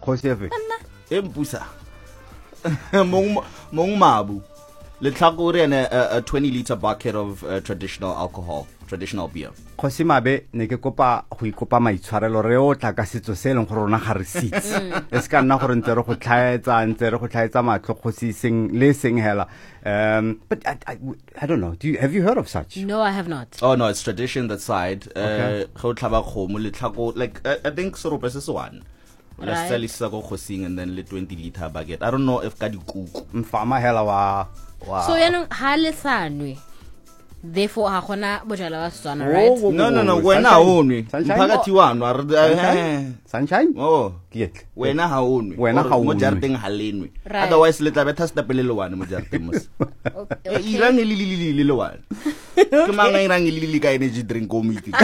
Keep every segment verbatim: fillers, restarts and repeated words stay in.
Kgosi efe? Empusa. Mong mong mabu. Le tlhakore and a twenty liter bucket of uh, traditional alcohol, traditional beer. Kgosi mabe ne ke kopa go ikopa maitshwarelo re o tla ka setso se leng gore rona ga re sitse. E se ka nna gore ntse re go tlhaetsa ntse re go tlhaetsa matlo kgosi sing le sing hela. Um, but I, I, I don't know. Do you have you heard of such? No, I have not. Oh no, it's tradition that side. Okay. Uh, like I, I think sorope se one. Let's sell it go khosing and then le twenty liter bucket. I don't know if ka dikuku. Mfama hela wa wa. So yanong ha le sanwe. Therefore ha gona bojala ba Setswana, right? No no no, wena ha onwe. Mphakathi wano Sunshine? Oh, kiet. Wena ha onwe. Wena ha onwe. Mo jarteng ha lenwe. Otherwise le tla betha stapele le wane mo jarteng mos. Irang le le le le le wane. Ke manga irang le le ka energy drink o meeting.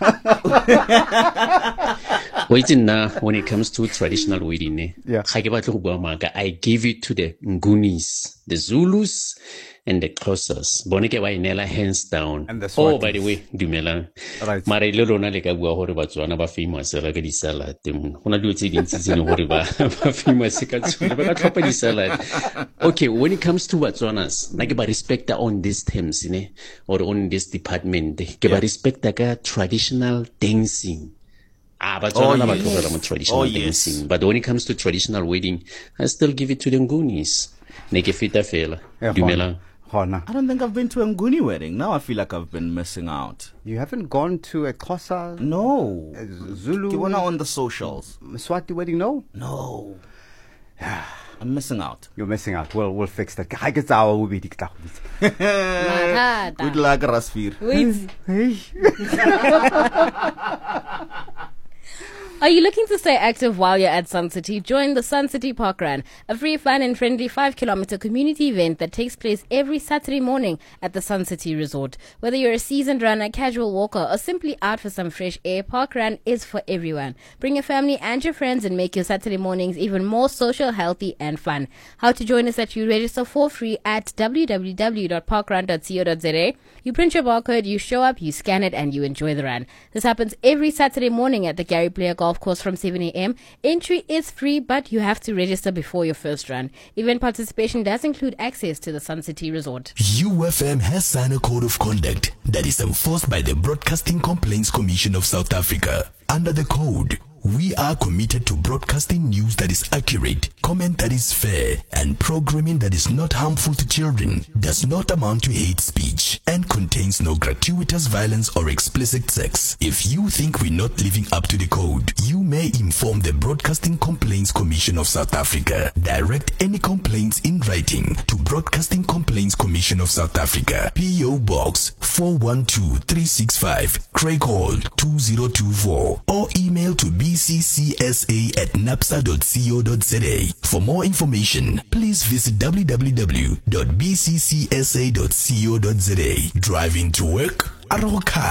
Waiting now, when it comes to traditional wedding, yeah. I give it to the Ngunis, the Zulus, and the Xhosas. Boneke wa inela hands down. And the oh, by the way, dumela. Right. Mara ile rona le ka bua hore Batswana ba famous ra ka di salad. Hona dilo tse dintsi tse ne hore ba ba famous ka tsone ba ka tlhopa di salad. Okay, when it comes to Batswanas, na ke ba respect on these terms, ne, or on this department, ke ba respect ka traditional dancing. Ah, but oh, yes. traditional oh, dancing. Yes. But when it comes to traditional wedding, I still give it to the Ngunis. Nekefita fela. Dumela. I don't think I've been to a Nguni wedding. Now I feel like I've been missing out. You haven't gone to a Xhosa? No. A Zulu? You wanna on the socials? Swati wedding? No. No. I'm missing out. You're missing out. We'll we'll fix that. I guess our will be dictated. We'd like Rasfir. Are you looking to stay active while you're at Sun City? Join the Sun City Park Run, a free, fun and friendly five kilometer community event that takes place every Saturday morning at the Sun City Resort. Whether you're a seasoned runner, casual walker, or simply out for some fresh air, Park Run is for everyone. Bring your family and your friends and make your Saturday mornings even more social, healthy and fun. How to join us that you register for free at w w w dot park run dot co dot z a. You print your barcode, you show up, you scan it, and you enjoy the run. This happens every Saturday morning at the Gary Player Golf Course from seven a m Entry is free, but you have to register before your first run. Event participation does include access to the Sun City Resort. U F M has signed a code of conduct that is enforced by the Broadcasting Complaints Commission of South Africa. Under the code, we are committed to broadcasting news that is accurate, comment that is fair, and programming that is not harmful to children, does not amount to hate speech, and contains no gratuitous violence or explicit sex. If you think we're not living up to the code, you may inform the Broadcasting Complaints Commission of South Africa. Direct any complaints in writing to Broadcasting Complaints Commission of South Africa, P O Box four one two three six five, Craig Hall two zero two four, or email to b c c s a at napsa dot co dot z a. For more information, please visit w w w dot b c c s a dot co dot z a. Driving to work? Aroka.